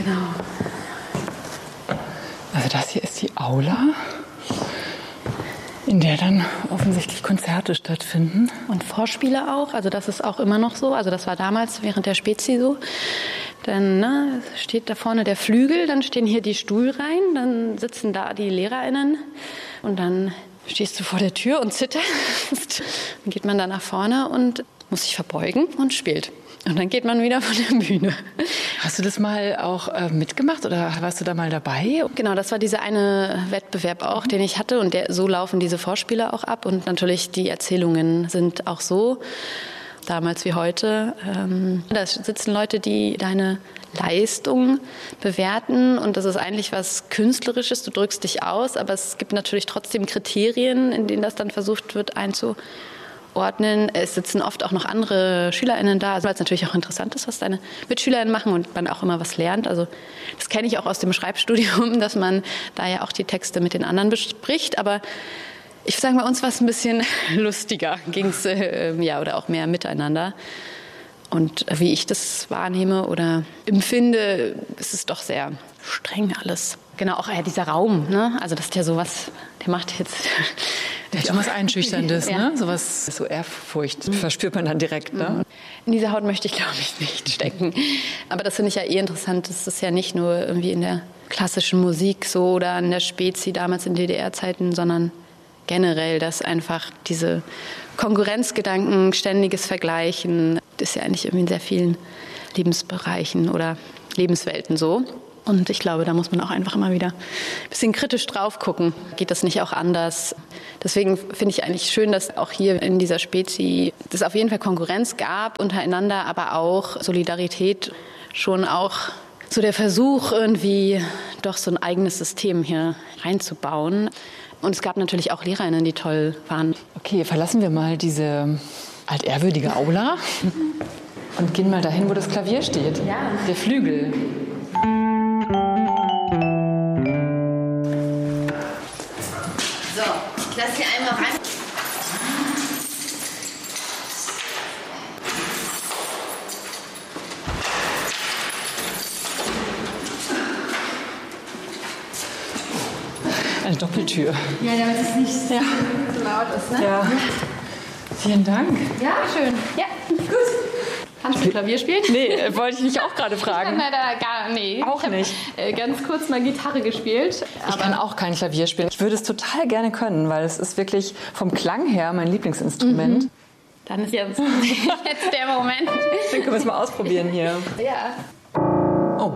Genau. Also das hier ist die Aula, in der dann offensichtlich Konzerte stattfinden. Und Vorspiele auch, also das ist auch immer noch so. Also das war damals während der Spezi so. Dann steht da vorne der Flügel, dann stehen hier die Stuhlreihen, dann sitzen da die LehrerInnen und dann stehst du vor der Tür und zitterst. Dann geht man da nach vorne und muss sich verbeugen und spielt. Und dann geht man wieder von der Bühne. Hast du das mal auch mitgemacht oder warst du da mal dabei? Genau, das war dieser eine Wettbewerb auch, den ich hatte. Und so laufen diese Vorspiele auch ab. Und natürlich die Erzählungen sind auch so, damals wie heute. Da sitzen Leute, die deine Leistung bewerten. Und das ist eigentlich was Künstlerisches. Du drückst dich aus. Aber es gibt natürlich trotzdem Kriterien, in denen das dann versucht wird einzuordnen. Es sitzen oft auch noch andere SchülerInnen da, weil es natürlich auch interessant ist, was deine MitschülerInnen machen und man auch immer was lernt. Also das kenne ich auch aus dem Schreibstudium, dass man da ja auch die Texte mit den anderen bespricht. Aber ich würde sagen, bei uns war es ein bisschen lustiger, ging es oder auch mehr miteinander. Und wie ich das wahrnehme oder empfinde, ist es doch sehr streng alles. Genau, auch dieser Raum, ne? Also das ist ja sowas, der macht jetzt... Der hat was Einschüchterndes, ne? Sowas, so Ehrfurcht verspürt man dann direkt, ne? In dieser Haut möchte ich, glaube ich, nicht stecken. Aber das finde ich ja interessant. Das ist ja nicht nur irgendwie in der klassischen Musik so oder in der Spezi damals in DDR-Zeiten, sondern generell, dass einfach diese Konkurrenzgedanken, ständiges Vergleichen, das ist ja eigentlich irgendwie in sehr vielen Lebensbereichen oder Lebenswelten so. Und ich glaube, da muss man auch einfach immer wieder ein bisschen kritisch drauf gucken. Geht das nicht auch anders? Deswegen finde ich eigentlich schön, dass auch hier in dieser Spezi es auf jeden Fall Konkurrenz gab untereinander, aber auch Solidarität, schon auch so der Versuch, irgendwie doch so ein eigenes System hier reinzubauen. Und es gab natürlich auch LehrerInnen, die toll waren. Okay, verlassen wir mal diese altehrwürdige Aula und gehen mal dahin, wo das Klavier steht. Ja. Der Flügel. So, ich lasse hier einmal rein. Eine Doppeltür. Ja, damit es nicht so laut ist, ne? Ja. Vielen Dank. Ja, schön. Ja, gut. Kannst du Klavier spielen? Nee, wollte ich mich auch gerade fragen. Nee. Auch nicht. Ich habe ganz kurz mal Gitarre gespielt. Ich kann auch kein Klavier spielen. Ich würde es total gerne können, weil es ist wirklich vom Klang her mein Lieblingsinstrument. Mhm. Dann ist jetzt der Moment. Dann können wir es mal ausprobieren hier. Ja. Oh.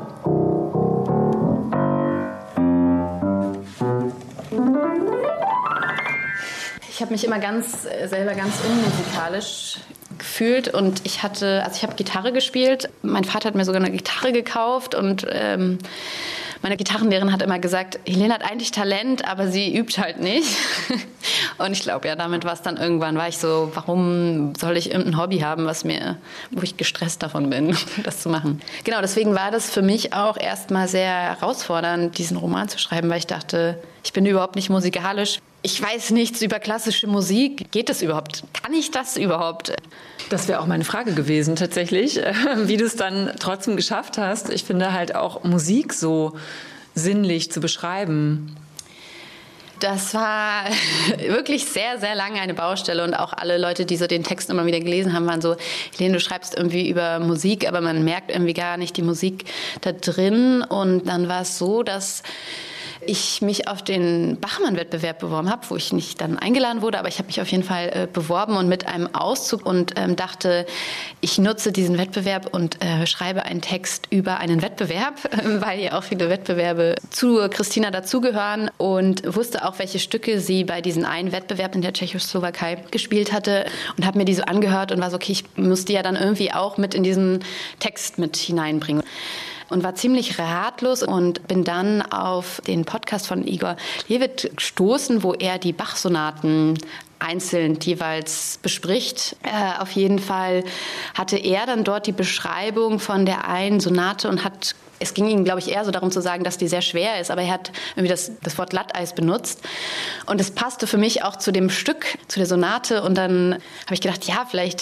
Ich habe mich immer selber ganz unmusikalisch gefühlt und ich habe Gitarre gespielt. Mein Vater hat mir sogar eine Gitarre gekauft und meine Gitarrenlehrerin hat immer gesagt, Helene hat eigentlich Talent, aber sie übt halt nicht. Und ich glaube, ja, damit war es dann irgendwann, war ich so, warum soll ich irgendein Hobby haben, wo ich gestresst davon bin, das zu machen. Genau, deswegen war das für mich auch erstmal sehr herausfordernd, diesen Roman zu schreiben, weil ich dachte, ich bin überhaupt nicht musikalisch. Ich weiß nichts über klassische Musik. Geht das überhaupt? Kann ich das überhaupt? Das wäre auch meine Frage gewesen, tatsächlich, wie du es dann trotzdem geschafft hast. Ich finde halt auch Musik so sinnlich zu beschreiben. Das war wirklich sehr, sehr lange eine Baustelle und auch alle Leute, die so den Text immer wieder gelesen haben, waren so, Helene, du schreibst irgendwie über Musik, aber man merkt irgendwie gar nicht die Musik da drin. Und dann war es so, dass ich mich auf den Bachmann-Wettbewerb beworben habe, wo ich nicht dann eingeladen wurde, aber ich habe mich auf jeden Fall beworben und mit einem Auszug und dachte, ich nutze diesen Wettbewerb und schreibe einen Text über einen Wettbewerb, weil ja auch viele Wettbewerbe zu Christina dazugehören und wusste auch, welche Stücke sie bei diesem einen Wettbewerb in der Tschechoslowakei gespielt hatte und habe mir die so angehört und war so, okay, ich muss die ja dann irgendwie auch mit in diesen Text mit hineinbringen. Und war ziemlich ratlos und bin dann auf den Podcast von Igor Levit gestoßen, wo er die Bach-Sonaten einzeln jeweils bespricht. Auf jeden Fall hatte er dann dort die Beschreibung von der einen Sonate und es ging ihm, glaube ich, eher so darum zu sagen, dass die sehr schwer ist, aber er hat irgendwie das Wort Glatteis benutzt. Und es passte für mich auch zu dem Stück, zu der Sonate. Und dann habe ich gedacht, ja, vielleicht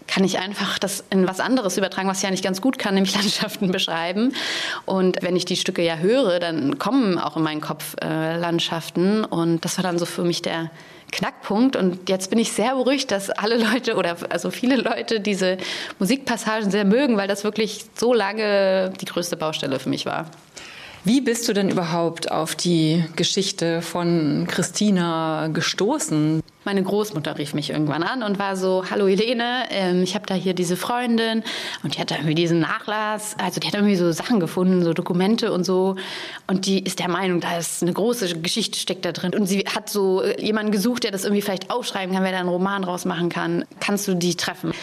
kann ich einfach das in was anderes übertragen, was ich ja nicht ganz gut kann, nämlich Landschaften beschreiben. Und wenn ich die Stücke ja höre, dann kommen auch in meinen Kopf Landschaften. Und das war dann so für mich der Knackpunkt. Und jetzt bin ich sehr beruhigt, dass alle Leute oder also viele Leute diese Musikpassagen sehr mögen, weil das wirklich so lange die größte Baustelle für mich war. Wie bist du denn überhaupt auf die Geschichte von Christina gestoßen? Meine Großmutter rief mich irgendwann an und war so, hallo Helene, ich habe da hier diese Freundin und die hat da irgendwie diesen Nachlass, also die hat irgendwie so Sachen gefunden, so Dokumente und so und die ist der Meinung, da ist eine große Geschichte steckt da drin und sie hat so jemanden gesucht, der das irgendwie vielleicht aufschreiben kann, wer da einen Roman draus machen kann. Kannst du die treffen?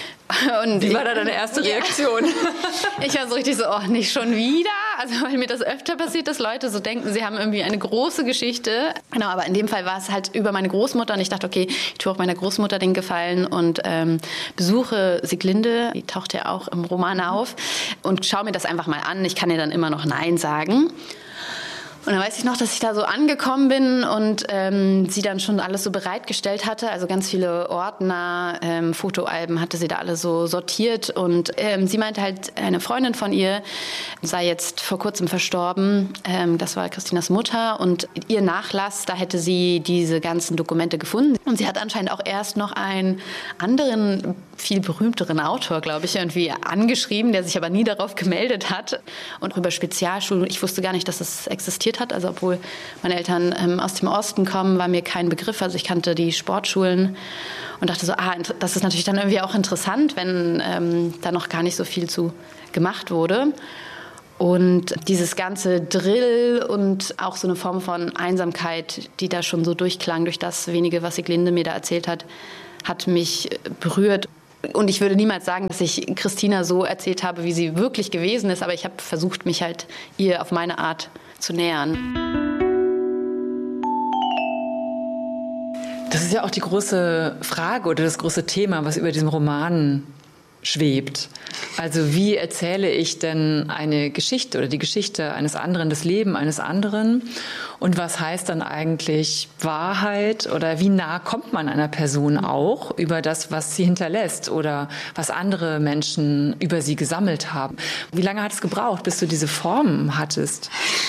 Und wie war da deine erste Reaktion? Ich war so richtig so, oh, nicht schon wieder? Also weil mir das öfter passiert, dass Leute so denken, sie haben irgendwie eine große Geschichte. Genau, aber in dem Fall war es halt über meine Großmutter und ich dachte, okay, ich tue auch meiner Großmutter den Gefallen und besuche Sieglinde, die taucht ja auch im Roman auf und schaue mir das einfach mal an. Ich kann ihr dann immer noch Nein sagen. Und dann weiß ich noch, dass ich da so angekommen bin und sie dann schon alles so bereitgestellt hatte. Also ganz viele Ordner, Fotoalben hatte sie da alle so sortiert. Und sie meinte halt, eine Freundin von ihr sei jetzt vor kurzem verstorben. Das war Christinas Mutter. Und ihr Nachlass, da hätte sie diese ganzen Dokumente gefunden. Und sie hat anscheinend auch erst noch einen anderen, viel berühmteren Autor, glaube ich, irgendwie angeschrieben, der sich aber nie darauf gemeldet hat. Und über Spezialschulen, ich wusste gar nicht, dass es existiert hat. Also obwohl meine Eltern aus dem Osten kommen, war mir kein Begriff. Also ich kannte die Sportschulen und dachte so, das ist natürlich dann irgendwie auch interessant, wenn da noch gar nicht so viel zu gemacht wurde. Und dieses ganze Drill und auch so eine Form von Einsamkeit, die da schon so durchklang durch das wenige, was Sieglinde mir da erzählt hat, hat mich berührt. Und ich würde niemals sagen, dass ich Christina so erzählt habe, wie sie wirklich gewesen ist, aber ich habe versucht, mich halt ihr auf meine Art zu nähern. Das ist ja auch die große Frage oder das große Thema, was über diesem Roman schwebt. Also wie erzähle ich denn eine Geschichte oder die Geschichte eines anderen, das Leben eines anderen? Und was heißt dann eigentlich Wahrheit oder wie nah kommt man einer Person auch über das, was sie hinterlässt oder was andere Menschen über sie gesammelt haben? Wie lange hat es gebraucht, bis du diese Form hattest?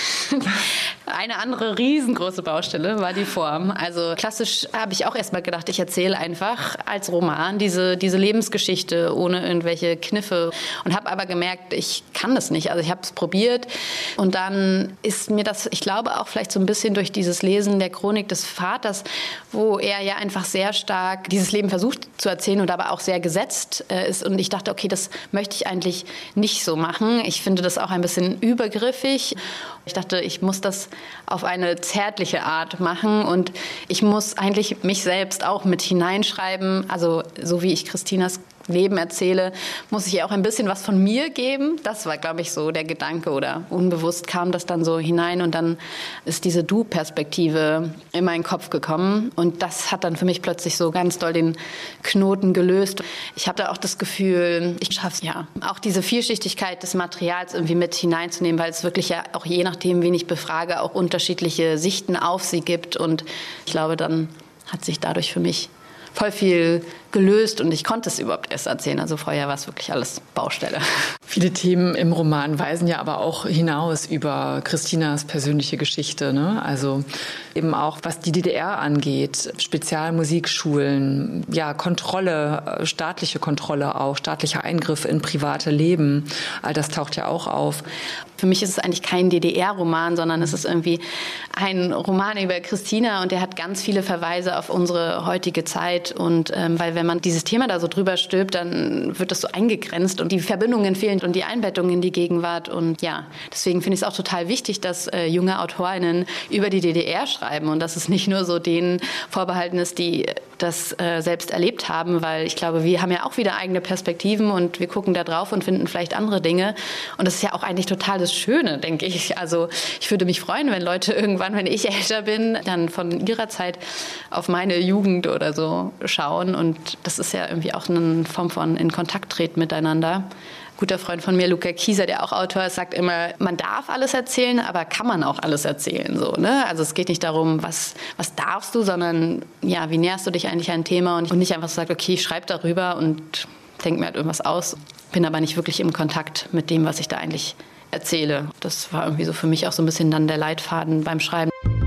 Eine andere riesengroße Baustelle war die Form. Also klassisch habe ich auch erstmal gedacht, ich erzähle einfach als Roman diese Lebensgeschichte ohne irgendwelche Kniffe und habe aber gemerkt, ich kann das nicht. Also ich habe es probiert und dann ist mir das, ich glaube auch vielleicht so ein bisschen durch dieses Lesen der Chronik des Vaters, wo er ja einfach sehr stark dieses Leben versucht zu erzählen und aber auch sehr gesetzt ist und ich dachte, okay, das möchte ich eigentlich nicht so machen. Ich finde das auch ein bisschen übergriffig. Ich dachte, ich muss das auf eine zärtliche Art machen und ich muss eigentlich mich selbst auch mit hineinschreiben. Also so wie ich Christinas Leben erzähle, muss ich ihr auch ein bisschen was von mir geben. Das war, glaube ich, so der Gedanke oder unbewusst kam das dann so hinein und dann ist diese Du-Perspektive in meinen Kopf gekommen und das hat dann für mich plötzlich so ganz doll den Knoten gelöst. Ich habe da auch das Gefühl, ich schaffe es ja, auch diese Vielschichtigkeit des Materials irgendwie mit hineinzunehmen, weil es wirklich ja auch je nachdem, wen ich befrage, auch unterschiedliche Sichten auf sie gibt und ich glaube, dann hat sich dadurch für mich voll viel gelöst und ich konnte es überhaupt erst erzählen. Also vorher war es wirklich alles Baustelle. Viele Themen im Roman weisen ja aber auch hinaus über Christinas persönliche Geschichte, ne? Also eben auch, was die DDR angeht, Spezialmusikschulen, ja, Kontrolle, staatliche Kontrolle auch, staatlicher Eingriff in private Leben. All das taucht ja auch auf. Für mich ist es eigentlich kein DDR-Roman, sondern es ist irgendwie ein Roman über Christina und der hat ganz viele Verweise auf unsere heutige Zeit und weil wenn man dieses Thema da so drüber stülpt, dann wird das so eingegrenzt und die Verbindungen fehlen und die Einbettung in die Gegenwart und ja, deswegen finde ich es auch total wichtig, dass junge AutorInnen über die DDR schreiben und dass es nicht nur so denen vorbehalten ist, die das selbst erlebt haben, weil ich glaube, wir haben ja auch wieder eigene Perspektiven und wir gucken da drauf und finden vielleicht andere Dinge und das ist ja auch eigentlich total das Schöne, denke ich. Also ich würde mich freuen, wenn Leute irgendwann, wenn ich älter bin, dann von ihrer Zeit auf meine Jugend oder so schauen und das ist ja irgendwie auch eine Form von in Kontakt treten miteinander. Guter Freund von mir, Luca Kieser, der auch Autor ist, sagt immer, man darf alles erzählen, aber kann man auch alles erzählen? So, ne? Also es geht nicht darum, was darfst du, sondern ja, wie näherst du dich eigentlich an ein Thema und nicht einfach so sagt, okay, ich schreibe darüber und denke mir halt irgendwas aus, bin aber nicht wirklich im Kontakt mit dem, was ich da eigentlich erzähle. Das war irgendwie so für mich auch so ein bisschen dann der Leitfaden beim Schreiben.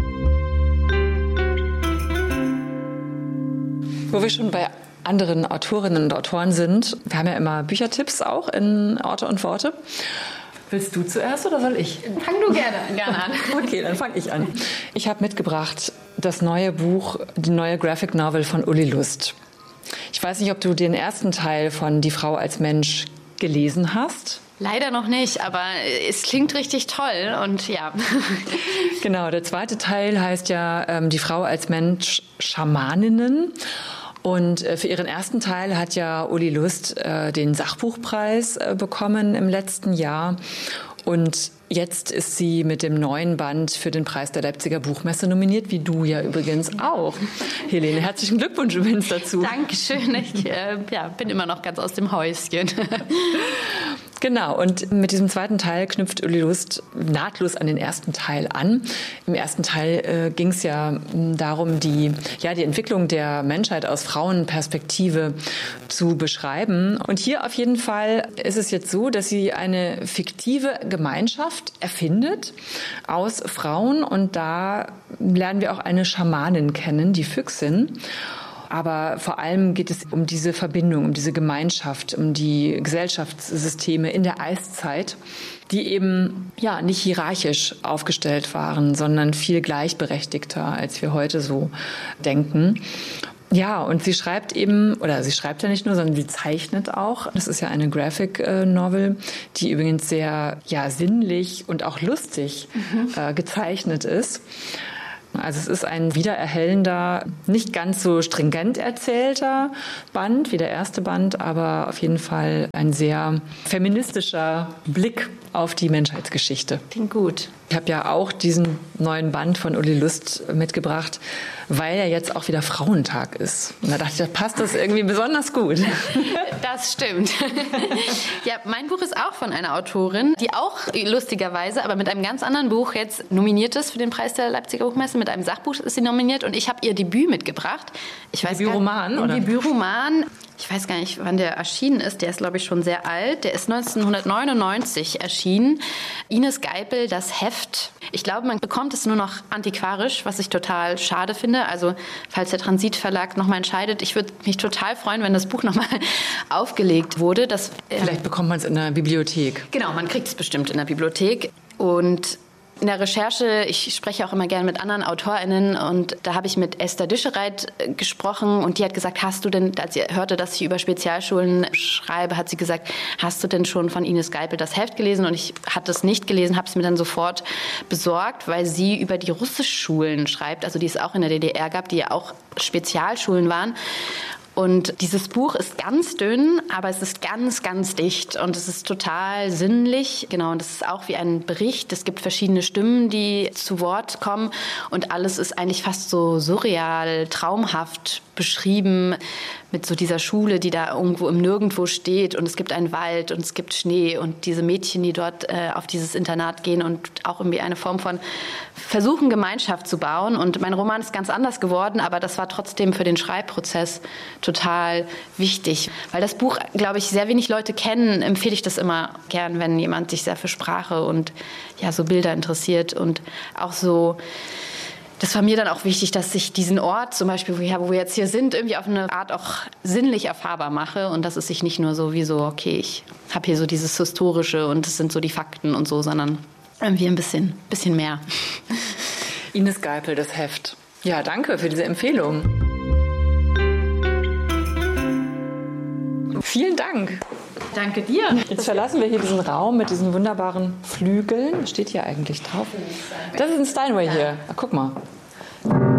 Wo wir schon bei anderen Autorinnen und Autoren sind, wir haben ja immer Büchertipps auch in Orte und Worte. Willst du zuerst oder soll ich? Fang du gerne an. Okay, dann fange ich an. Ich habe mitgebracht das neue Buch, die neue Graphic Novel von Uli Lust. Ich weiß nicht, ob du den ersten Teil von Die Frau als Mensch gelesen hast. Leider noch nicht, aber es klingt richtig toll und ja. Genau, der zweite Teil heißt ja Die Frau als Mensch, Schamaninnen. Und für ihren ersten Teil hat ja Uli Lust den Sachbuchpreis bekommen im letzten Jahr. Und jetzt ist sie mit dem neuen Band für den Preis der Leipziger Buchmesse nominiert, wie du ja übrigens auch. Helene, herzlichen Glückwunsch übrigens dazu. Dankeschön. Ich bin immer noch ganz aus dem Häuschen. Genau, und mit diesem zweiten Teil knüpft Uli Lust nahtlos an den ersten Teil an. Im ersten Teil ging es ja darum, die Entwicklung der Menschheit aus Frauenperspektive zu beschreiben. Und hier auf jeden Fall ist es jetzt so, dass sie eine fiktive Gemeinschaft erfindet aus Frauen. Und da lernen wir auch eine Schamanin kennen, die Füchsin. Aber vor allem geht es um diese Verbindung, um diese Gemeinschaft, um die Gesellschaftssysteme in der Eiszeit, die eben nicht hierarchisch aufgestellt waren, sondern viel gleichberechtigter, als wir heute so denken. Ja, und sie schreibt ja nicht nur, sondern sie zeichnet auch. Das ist ja eine Graphic Novel, die übrigens sehr sinnlich und auch lustig gezeichnet ist. Also es ist ein wiedererhellender, nicht ganz so stringent erzählter Band wie der erste Band, aber auf jeden Fall ein sehr feministischer Blick auf die Menschheitsgeschichte. Klingt gut. Ich habe ja auch diesen neuen Band von Uli Lust mitgebracht, weil ja jetzt auch wieder Frauentag ist. Und da dachte ich, da passt das irgendwie besonders gut. Das stimmt. Ja, mein Buch ist auch von einer Autorin, die auch lustigerweise, aber mit einem ganz anderen Buch jetzt nominiert ist für den Preis der Leipziger Buchmesse. Mit einem Sachbuch ist sie nominiert und ich habe ihr Debüt mitgebracht. Debütroman, oder? Debütroman. Ich weiß gar nicht, wann der erschienen ist. Der ist, glaube ich, schon sehr alt. Der ist 1999 erschienen. Ines Geipel, das Heft. Ich glaube, man bekommt es nur noch antiquarisch, was ich total schade finde. Also, falls der Transitverlag nochmal entscheidet, ich würde mich total freuen, wenn das Buch nochmal aufgelegt wurde. Vielleicht bekommt man es in der Bibliothek. Genau, man kriegt es bestimmt in der Bibliothek. Und in der Recherche, ich spreche auch immer gerne mit anderen AutorInnen und da habe ich mit Esther Dischereit gesprochen und die hat gesagt, hast du denn, als sie hörte, dass ich über Spezialschulen schreibe, hat sie gesagt, hast du denn schon von Ines Geipel das Heft gelesen? Und ich hatte es nicht gelesen, habe es mir dann sofort besorgt, weil sie über die Russischschulen schreibt, also die es auch in der DDR gab, die ja auch Spezialschulen waren. Und dieses Buch ist ganz dünn, aber es ist ganz, ganz dicht und es ist total sinnlich. Genau, und es ist auch wie ein Bericht. Es gibt verschiedene Stimmen, die zu Wort kommen und alles ist eigentlich fast so surreal, traumhaft beschrieben mit so dieser Schule, die da irgendwo im Nirgendwo steht und es gibt einen Wald und es gibt Schnee und diese Mädchen, die dort auf dieses Internat gehen und auch irgendwie eine Form von versuchen, Gemeinschaft zu bauen. Und mein Roman ist ganz anders geworden, aber das war trotzdem für den Schreibprozess total wichtig. Weil das Buch, glaube ich, sehr wenig Leute kennen, empfehle ich das immer gern, wenn jemand sich sehr für Sprache und so Bilder interessiert und auch so. Das war mir dann auch wichtig, dass ich diesen Ort zum Beispiel, wo wir jetzt hier sind, irgendwie auf eine Art auch sinnlich erfahrbar mache und dass es sich nicht nur so wie so, okay, ich habe hier so dieses Historische und es sind so die Fakten und so, sondern irgendwie ein bisschen mehr. Ines Geipel, das Heft. Ja, danke für diese Empfehlung. Vielen Dank. Danke dir. Jetzt verlassen wir hier diesen Raum mit diesen wunderbaren Flügeln. Was steht hier eigentlich drauf? Das ist ein Steinway hier. Guck mal.